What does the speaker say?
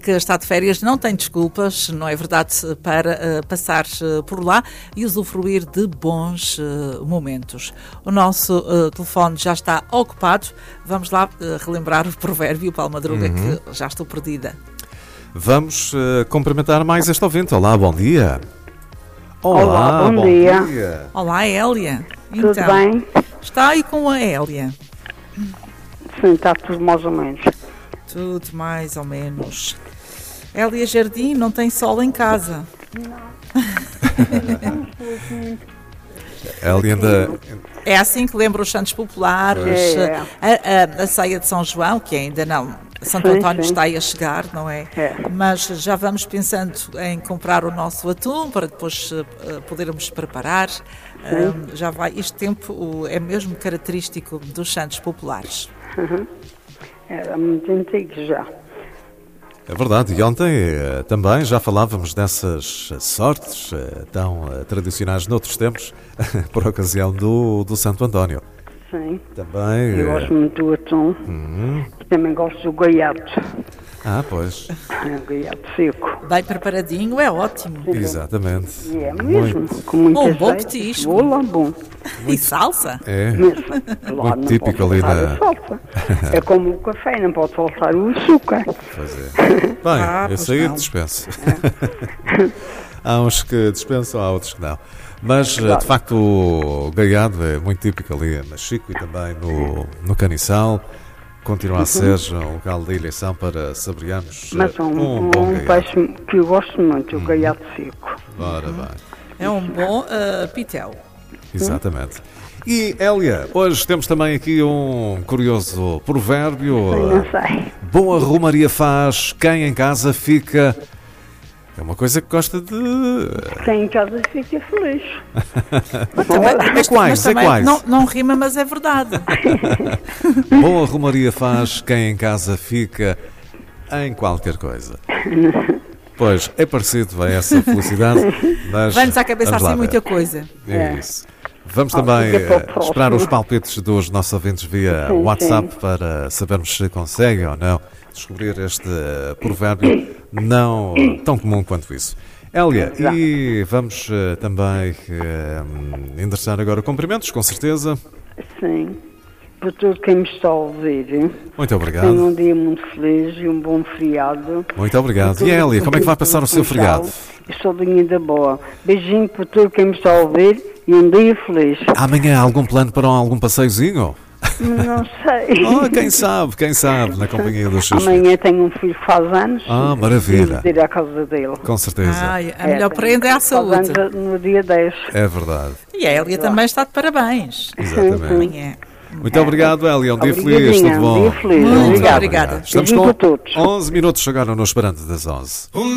que está de férias não tem desculpas, não é verdade, para passar por lá e usufruir de bons momentos. O nosso telefone já está ocupado. Vamos lá relembrar o provérbio, Paulo Madruga, que já estou perdida. Vamos cumprimentar mais este ouvinte. Olá, bom dia. Olá, bom dia. Olá, Hélia. Tudo bem? Está aí com a Hélia? Sim, está tudo mais ou menos. Tudo mais ou menos. Hélia Jardim não tem sol em casa. Não. Hélia ainda... É assim que lembra os santos populares, a ceia de São João, que ainda não... Santo António está aí a chegar, não é? Mas já vamos pensando em comprar o nosso atum para depois podermos preparar. Já vai. Este tempo é mesmo característico dos santos populares. Era muito antigo já. É verdade, e ontem também já falávamos dessas sortes tão tradicionais noutros tempos, por ocasião do Santo António. Sim. Também. Eu gosto muito do atum. Também gosto do gaiato. Pois. O gaiato seco. Bem preparadinho, é ótimo. Exatamente. E é mesmo, Muito. com muito Um bom azeite, petisco. cebola, bom. E salsa? É. Mesmo. Lá Muito não típico pode ali faltar na... a salsa. É como o café, não pode faltar o açúcar. Pois é. Bem, esse aí não. dispenso. Há uns que dispensam, há outros que não. Mas, de facto, o gaiado é muito típico ali na Chico e também no Caniçal. Continua a ser um local de eleição para saborearmos Mas um bom gaiado. peixe que eu gosto muito, o gaiato seco. Ora bem. É um bom pitel. Exatamente. E, Hélia, hoje temos também aqui um curioso provérbio. Não sei. Boa romaria faz, quem em casa fica... É uma coisa que gosta de... Quem em casa fica feliz. Mas também não rima, mas é verdade. Boa romaria faz, quem em casa fica em qualquer coisa. Pois, é parecido a essa felicidade, mas... Vai-nos à cabeça vamos lá assim ver. muita coisa. É isso. Vamos também esperar os palpites dos nossos ouvintes via WhatsApp para sabermos se conseguem ou não descobrir este provérbio não tão comum quanto isso. Hélia, e vamos também endereçar agora cumprimentos, com certeza. Sim. Para todo quem me está a ouvir. Muito obrigado. Tenha um dia muito feliz e um bom feriado. Muito obrigado. E Hélia, como é que vai passar o seu feriado? Estou bem da boa. Beijinho para todo quem me está a ouvir e um dia feliz. Amanhã há algum plano para algum passeiozinho? Não sei. Quem sabe, na companhia dos seus Amanhã tenho um filho que faz anos. Maravilha. E ir à casa dele. Com certeza. A melhor prenda é a saúde. Faz anos no dia 10. É verdade. E a Hélia também está de parabéns. Exatamente. Amanhã. Muito obrigado, Hélia. Um dia feliz, tudo bom? Um dia feliz. Muito obrigada. Estamos com 11 minutos agora no Esperante das 11.